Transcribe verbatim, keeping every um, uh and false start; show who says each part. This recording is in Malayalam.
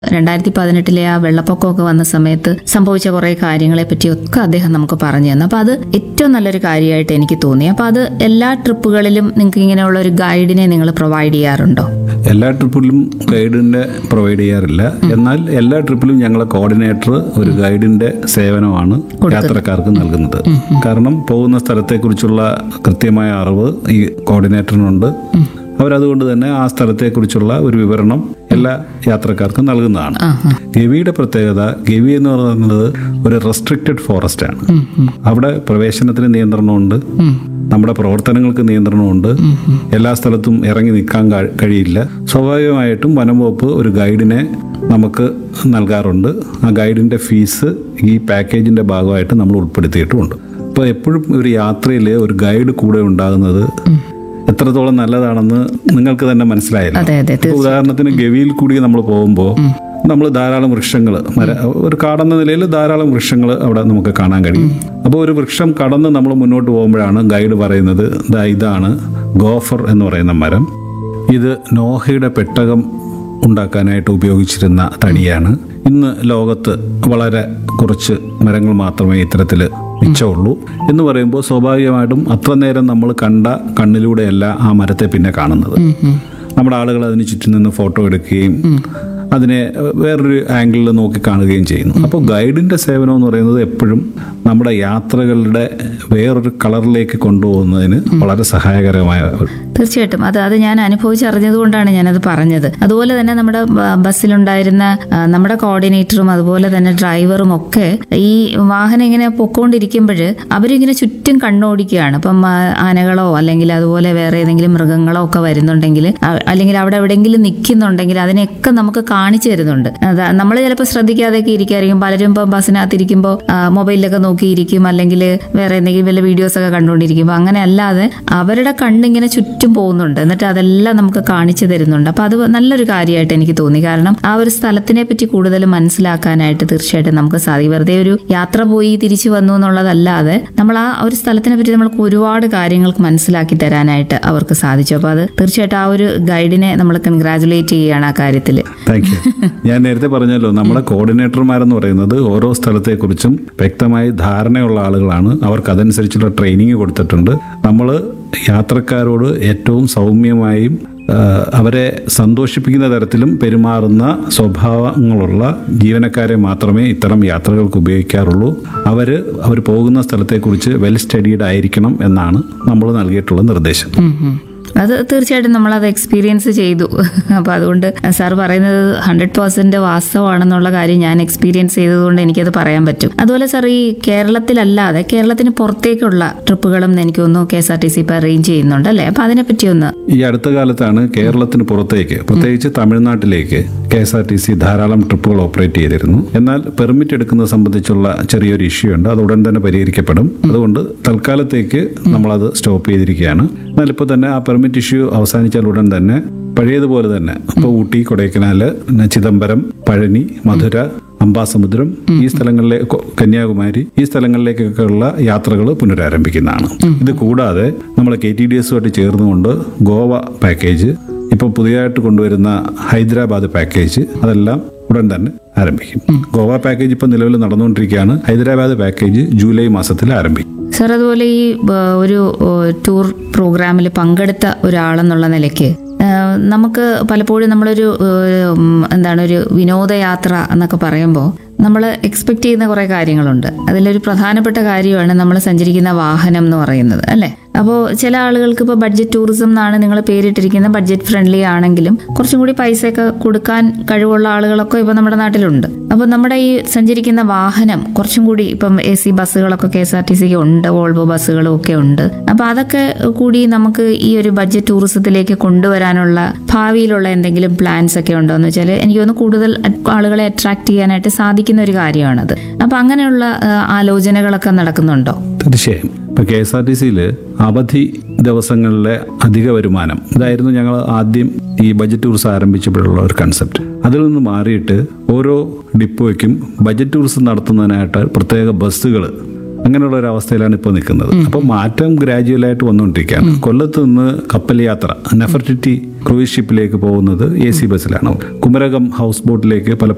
Speaker 1: രണ്ടായിരത്തി പതിനെട്ടിലെ ആ വെള്ളപ്പൊക്കമൊക്കെ വന്ന സമയത്ത് സംഭവിച്ച കുറെ കാര്യങ്ങളെ പറ്റിയൊക്കെ അദ്ദേഹം നമുക്ക് പറഞ്ഞു തന്നു. അപ്പൊ അത് ഏറ്റവും നല്ലൊരു കാര്യമായിട്ട് എനിക്ക് തോന്നി. അപ്പൊ അത് എല്ലാ ട്രിപ്പുകളിലും നിങ്ങൾക്ക് ഇങ്ങനെയുള്ള ഒരു ഗൈഡിനെ നിങ്ങൾ പ്രൊവൈഡ് ചെയ്യാറുണ്ടോ?
Speaker 2: എല്ലാ ട്രിപ്പിലും ഗൈഡിന്റെ പ്രൊവൈഡ് ചെയ്യാറില്ല. എന്നാൽ എല്ലാ ട്രിപ്പിലും ഞങ്ങളെ കോർഡിനേറ്റർ ഒരു ഗൈഡിന്റെ സേവനമാണ് യാത്രക്കാർക്ക് നൽകുന്നത്. കാരണം പോകുന്ന സ്ഥലത്തെക്കുറിച്ചുള്ള കൃത്യമായ അറിവ് ഈ കോർഡിനേറ്ററിനുണ്ട്. അവരതുകൊണ്ട് തന്നെ ആ സ്ഥലത്തെക്കുറിച്ചുള്ള ഒരു വിവരണം എല്ലാ യാത്രക്കാർക്കും നൽകുന്നതാണ്. ഗവിയുടെ പ്രത്യേകത, ഗവി എന്ന് പറയുന്നത് ഒരു റെസ്ട്രിക്റ്റഡ് ഫോറസ്റ്റ് ആണ്. അവിടെ പ്രവേശനത്തിന് നിയന്ത്രണമുണ്ട്, നമ്മുടെ പ്രവർത്തനങ്ങൾക്ക് നിയന്ത്രണമുണ്ട്. എല്ലാ സ്ഥലത്തും ഇറങ്ങി നിൽക്കാൻ കഴിയില്ല. സ്വാഭാവികമായിട്ടും വനം വകുപ്പ് ഒരു ഗൈഡിനെ നമുക്ക് നൽകാറുണ്ട്. ആ ഗൈഡിന്റെ ഫീസ് ഈ പാക്കേജിന്റെ ഭാഗമായിട്ട് നമ്മൾ ഉൾപ്പെടുത്തിയിട്ടുമുണ്ട്. അപ്പോൾ എപ്പോഴും ഒരു യാത്രയിൽ ഒരു ഗൈഡ് കൂടെ ഉണ്ടാകുന്നത് എത്രത്തോളം നല്ലതാണെന്ന് നിങ്ങൾക്ക് തന്നെ മനസ്സിലായില്ല. ഉദാഹരണത്തിന് ഗവിയിൽ കൂടി നമ്മൾ പോകുമ്പോൾ നമ്മൾ ധാരാളം വൃക്ഷങ്ങൾ, ഒരു കാടെന്ന നിലയിൽ ധാരാളം വൃക്ഷങ്ങൾ അവിടെ നമുക്ക് കാണാൻ കഴിയും. അപ്പോൾ ഒരു വൃക്ഷം കടന്ന് നമ്മൾ മുന്നോട്ട് പോകുമ്പോഴാണ് ഗൈഡ് പറയുന്നത്, ഇതാണ് ഗോഫർ എന്ന് പറയുന്ന മരം, ഇത് നോഹയുടെ പെട്ടകം ഉണ്ടാക്കാനായിട്ട് ഉപയോഗിച്ചിരുന്ന തടിയാണ്. ഇന്ന് ലോകത്ത് വളരെ കുറച്ച് മരങ്ങൾ മാത്രമേ ഇത്തരത്തിൽ മിച്ചമുള്ളൂ എന്ന് പറയുമ്പോൾ സ്വാഭാവികമായിട്ടും അത്ര നേരം നമ്മൾ കണ്ട കണ്ണിലൂടെയല്ല ആ മരത്തെ പിന്നെ കാണുന്നത്. നമ്മുടെ ആളുകൾ അതിന് ചുറ്റും നിന്ന് ഫോട്ടോ എടുക്കുകയും അതിനെ വേറൊരു ആംഗിളിൽ നോക്കി കാണുകയും ചെയ്യുന്നു. അപ്പോൾ ഗൈഡിന്റെ സേവനം എന്ന് പറയുന്നത് എപ്പോഴും നമ്മുടെ യാത്രകളുടെ വേറൊരു കളറിലേക്ക് കൊണ്ടുപോകുന്നതിന് വളരെ സഹായകരമായ.
Speaker 1: തീർച്ചയായിട്ടും അത് അത് ഞാൻ അനുഭവിച്ചറിഞ്ഞത് കൊണ്ടാണ് ഞാനത് പറഞ്ഞത്. അതുപോലെ തന്നെ നമ്മുടെ ബസ്സിലുണ്ടായിരുന്ന നമ്മുടെ കോർഡിനേറ്ററും അതുപോലെ തന്നെ ഡ്രൈവറും ഒക്കെ ഈ വാഹനം ഇങ്ങനെ പൊക്കോണ്ടിരിക്കുമ്പോൾ അവരിങ്ങനെ ചുറ്റും കണ്ണോടിക്കുകയാണ്. അപ്പം ആനകളോ അല്ലെങ്കിൽ അതുപോലെ വേറെ ഏതെങ്കിലും മൃഗങ്ങളോ ഒക്കെ വരുന്നുണ്ടെങ്കിൽ, അല്ലെങ്കിൽ അവിടെ എവിടെയെങ്കിലും നിൽക്കുന്നുണ്ടെങ്കിൽ അതിനെയൊക്കെ നമുക്ക് കാണിച്ചു തരുന്നുണ്ട്. അതാ നമ്മൾ ചിലപ്പോൾ ശ്രദ്ധിക്കാതെയൊക്കെ ഇരിക്കായിരിക്കും. പലരും ഇപ്പം ബസ്സിനകത്തിരിക്കുമ്പോൾ മൊബൈലിലൊക്കെ നോക്കിയിരിക്കും, അല്ലെങ്കിൽ വേറെ എന്തെങ്കിലും വല്ല വീഡിയോസ് ഒക്കെ കണ്ടുകൊണ്ടിരിക്കുമ്പോൾ. അങ്ങനെ അല്ലാതെ അവരുടെ കണ്ണിങ്ങനെ ചുറ്റും പോകുന്നുണ്ട്, എന്നിട്ട് അതെല്ലാം നമുക്ക് കാണിച്ചു തരുന്നുണ്ട്. അപ്പൊ അത് നല്ലൊരു കാര്യമായിട്ട് എനിക്ക് തോന്നി. കാരണം ആ ഒരു സ്ഥലത്തിനെ പറ്റി കൂടുതൽ മനസ്സിലാക്കാനായിട്ട് തീർച്ചയായിട്ടും നമുക്ക് സാധിക്കും. വെറുതെ ഒരു യാത്ര പോയി തിരിച്ചു വന്നു എന്നുള്ളതല്ലാതെ നമ്മൾ ആ ഒരു സ്ഥലത്തിനെ പറ്റി നമ്മൾക്ക് ഒരുപാട് കാര്യങ്ങൾക്ക് മനസ്സിലാക്കി തരാനായിട്ട് അവർക്ക് സാധിച്ചു. അപ്പൊ അത് തീർച്ചയായിട്ടും ആ ഒരു ഗൈഡിനെ നമ്മൾ കൺഗ്രാജുലേറ്റ് ചെയ്യുകയാണ് ആ കാര്യത്തിൽ.
Speaker 2: Thank you. ഞാൻ നേരത്തെ പറഞ്ഞല്ലോ, നമ്മുടെ കോർഡിനേറ്റർമാരെന്ന് പറയുന്നത് ഓരോ സ്ഥലത്തെക്കുറിച്ചും വ്യക്തമായി ധാരണയുള്ള ആളുകളാണ്. അവർക്ക് അതനുസരിച്ചുള്ള ട്രെയിനിങ് കൊടുത്തിട്ടുണ്ട്. നമ്മൾ യാത്രക്കാരോട് ഏറ്റവും സൗമ്യമായും അവരെ സന്തോഷിപ്പിക്കുന്ന തരത്തിലും പെരുമാറുന്ന സ്വഭാവങ്ങളുള്ള ജീവനക്കാരെ മാത്രമേ ഇത്തരം യാത്രകൾക്ക് ഉപയോഗിക്കാറുള്ളൂ. അവർ അവർ പോകുന്ന സ്ഥലത്തെക്കുറിച്ച് വെൽ സ്റ്റഡീഡ് ആയിരിക്കണം എന്നാണ് നമ്മൾ നൽകിയിട്ടുള്ള നിർദ്ദേശം.
Speaker 1: അത് തീർച്ചയായിട്ടും നമ്മളത് എക്സ്പീരിയൻസ് ചെയ്തു. അപ്പോൾ അതുകൊണ്ട് സാർ പറയുന്നത് ഹൺഡ്രഡ് പെർസെന്റ് വാസ്തവമാണെന്നുള്ള കാര്യം ഞാൻ എക്സ്പീരിയൻസ് ചെയ്തതുകൊണ്ട് എനിക്കത് പറയാൻ പറ്റും. അതുപോലെ സാർ, ഈ കേരളത്തിലല്ലാതെ കേരളത്തിന് പുറത്തേക്കുള്ള ട്രിപ്പുകളും എനിക്ക് തോന്നുന്നു K S R T C ഇപ്പോൾ അറേഞ്ച് ചെയ്യുന്നുണ്ട് അല്ലേ? അപ്പൊ അതിനെ പറ്റി ഒന്ന്.
Speaker 2: ഈ അടുത്ത കാലത്താണ് കേരളത്തിന് പുറത്തേക്ക്, പ്രത്യേകിച്ച് തമിഴ്നാട്ടിലേക്ക് K S R T C ധാരാളം ട്രിപ്പുകൾ ഓപ്പറേറ്റ് ചെയ്തിരുന്നു. എന്നാൽ പെർമിറ്റ് എടുക്കുന്നത് സംബന്ധിച്ചുള്ള ചെറിയൊരു ഇഷ്യൂ ഉണ്ട്. അത് ഉടൻ തന്നെ പരിഹരിക്കപ്പെടും. അതുകൊണ്ട് തൽക്കാലത്തേക്ക് നമ്മളത് സ്റ്റോപ്പ് ചെയ്തിരിക്കുകയാണ്. എന്നാൽ ഇപ്പോൾ തന്നെ ആ പെർമിറ്റ് ഇഷ്യൂ അവസാനിച്ചാൽ ഉടൻ തന്നെ പഴയതുപോലെ തന്നെ ഇപ്പോൾ ഊട്ടി, കൊടൈക്കനാല്, ചിദംബരം, പഴനി, മധുര, അംബാസമുദ്രം, ഈ സ്ഥലങ്ങളിലെ കന്യാകുമാരി, ഈ സ്ഥലങ്ങളിലേക്കൊക്കെയുള്ള യാത്രകൾ പുനരാരംഭിക്കുന്നതാണ്. ഇത് കൂടാതെ നമ്മൾ കെ ടി ഡി എസുമായിട്ട് ചേർന്നുകൊണ്ട് ഗോവ പാക്കേജ്, ഇപ്പോൾ പുതിയതായിട്ട് കൊണ്ടുവരുന്ന ഹൈദരാബാദ് പാക്കേജ്, അതെല്ലാം ഉടൻ തന്നെ ആരംഭിക്കും. ഗോവ പാക്കേജ് ഇപ്പൊ നിലവിൽ നടന്നുകൊണ്ടിരിക്കുകയാണ്. ഹൈദരാബാദ് പാക്കേജ് ജൂലൈ മാസത്തിൽ ആരംഭിക്കും.
Speaker 1: സാർ, അതുപോലെ ഈ ഒരു ടൂർ പ്രോഗ്രാമിൽ പങ്കെടുത്ത ഒരാളെന്നുള്ള നിലയ്ക്ക് നമുക്ക് പലപ്പോഴും നമ്മളൊരു എന്താണ് ഒരു വിനോദയാത്ര എന്നൊക്കെ പറയുമ്പോൾ നമ്മൾ എക്സ്പെക്ട് ചെയ്യുന്ന കുറേ കാര്യങ്ങളുണ്ട്. അതിലൊരു പ്രധാനപ്പെട്ട കാര്യമാണ് നമ്മൾ സഞ്ചരിക്കുന്ന വാഹനം എന്ന് പറയുന്നത് അല്ലേ? അപ്പോൾ ചില ആളുകൾക്ക് ഇപ്പോൾ ബഡ്ജറ്റ് ടൂറിസം എന്നാണ് നിങ്ങൾ പേരിട്ടിരിക്കുന്ന, ബഡ്ജറ്റ് ഫ്രണ്ട്ലി ആണെങ്കിലും കുറച്ചും കൂടി പൈസയൊക്കെ കൊടുക്കാൻ കഴിവുള്ള ആളുകളൊക്കെ ഇപ്പോൾ നമ്മുടെ നാട്ടിലുണ്ട്. അപ്പോൾ നമ്മുടെ ഈ സഞ്ചരിക്കുന്ന വാഹനം കുറച്ചും കൂടി ഇപ്പം A C ബസ്സുകളൊക്കെ K S R T സിക്ക് ഉണ്ട്, വോൾവോ ബസ്സുകളും ഒക്കെ ഉണ്ട്. അപ്പോൾ അതൊക്കെ കൂടി നമുക്ക് ഈ ഒരു ബഡ്ജറ്റ് ടൂറിസത്തിലേക്ക് കൊണ്ടുവരാനുള്ള ഭാവിയിലുള്ള എന്തെങ്കിലും പ്ലാൻസ് ഒക്കെ ഉണ്ടോ എന്ന് വെച്ചാൽ എനിക്ക് തോന്നുന്നു കൂടുതൽ ആളുകളെ അട്രാക്ട് ചെയ്യാനായിട്ട് സാധിക്കുന്ന ഒരു കാര്യമാണത്. അപ്പൊ അങ്ങനെയുള്ള ആലോചനകളൊക്കെ നടക്കുന്നുണ്ടോ?
Speaker 2: തീർച്ചയായും. ഇപ്പൊ കെ എസ് ആർ ടി സിയിൽ അവധി ദിവസങ്ങളിലെ അധിക വരുമാനം, ഇതായിരുന്നു ഞങ്ങൾ ആദ്യം ഈ ബഡ്ജറ്റ് ടൂറിസം ആരംഭിച്ചപ്പോഴുള്ള ഒരു കൺസെപ്റ്റ്. അതിൽ നിന്ന് മാറിയിട്ട് ഓരോ ഡിപ്പോയ്ക്കും ബഡ്ജറ്റ് ടൂറിസം നടത്തുന്നതിനായിട്ട് പ്രത്യേക ബസ്സുകൾ, അങ്ങനെയുള്ള ഒരു അവസ്ഥയിലാണ് ഇപ്പോൾ നിൽക്കുന്നത്. അപ്പോൾ മാറ്റം ഗ്രാജുവലായിട്ട് വന്നുകൊണ്ടിരിക്കുകയാണ്. കൊല്ലത്ത് നിന്ന് കപ്പൽ യാത്ര നെഫർട്ടിറ്റി ക്രൂയിസ് ഷിപ്പിലേക്ക് പോകുന്നത് എ സി ബസ്സിലാണ്. കുമരകം ഹൗസ് ബോട്ടിലേക്ക് പല